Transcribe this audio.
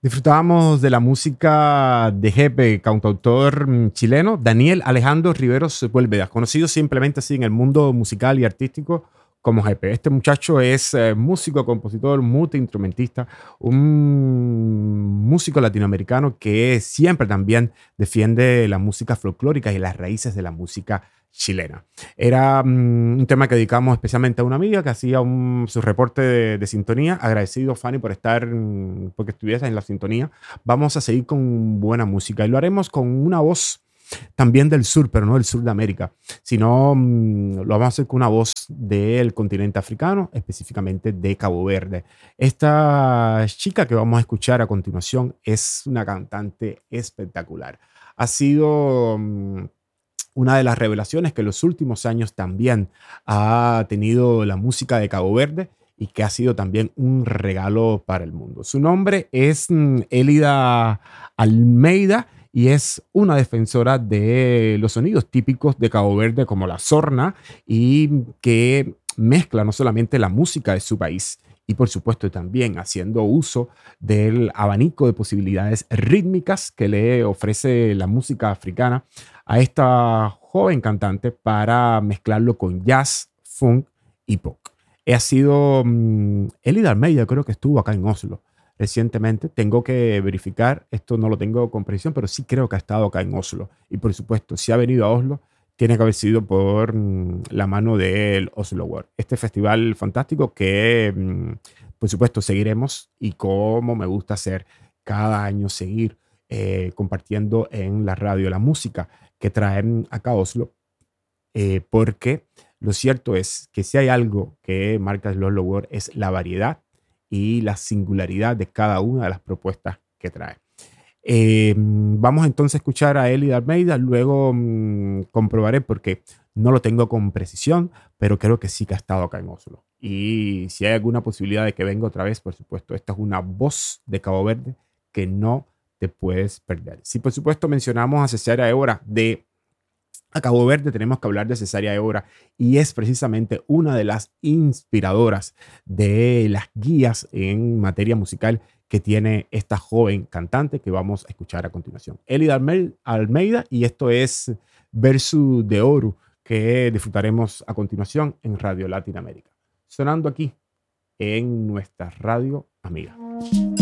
Disfrutábamos de la música de Jepe, cantautor chileno, Daniel Alejandro Riveros Sepúlveda, conocido simplemente así en el mundo musical y artístico como Jepe. Este muchacho es músico, compositor, multiinstrumentista, un músico latinoamericano que siempre también defiende la música folclórica y las raíces de la música chilena. Era un tema que dedicamos especialmente a una amiga que hacía su reporte de sintonía. Agradecido, Fanny, por estar, porque estuvieras en la sintonía. Vamos a seguir con buena música y lo haremos con una voz también del sur, pero no del sur de América, sino lo vamos a hacer con una voz del continente africano, específicamente de Cabo Verde. Esta chica que vamos a escuchar a continuación es una cantante espectacular. Ha sido una de las revelaciones que en los últimos años también ha tenido la música de Cabo Verde y que ha sido también un regalo para el mundo. Su nombre es Elida Almeida y es una defensora de los sonidos típicos de Cabo Verde como la sorna y que mezcla no solamente la música de su país y por supuesto también haciendo uso del abanico de posibilidades rítmicas que le ofrece la música africana a esta joven cantante para mezclarlo con jazz, funk y pop. Ha sido Elida Almeida, creo que estuvo acá en Oslo recientemente. Tengo que verificar, esto no lo tengo con precisión, pero sí creo que ha estado acá en Oslo. Y por supuesto, si ha venido a Oslo, tiene que haber sido por la mano del Oslo World. Este festival fantástico que, por supuesto, seguiremos y como me gusta hacer cada año, seguir compartiendo en la radio la música que traen acá a Oslo, porque lo cierto es que si hay algo que marca el Oslo World es la variedad y la singularidad de cada una de las propuestas que trae. Vamos entonces a escuchar a Elida Almeida, luego comprobaré porque no lo tengo con precisión, pero creo que sí que ha estado acá en Oslo. Y si hay alguna posibilidad de que venga otra vez, por supuesto, esta es una voz de Cabo Verde que no te puedes perder. Si por supuesto mencionamos a Cesárea Évora de a Cabo Verde, tenemos que hablar de Cesárea Évora y es precisamente una de las inspiradoras de las guías en materia musical que tiene esta joven cantante que vamos a escuchar a continuación. Elida Almeida, y esto es Verso de Oro, que disfrutaremos a continuación en Radio Latinoamérica, sonando aquí en nuestra radio amiga.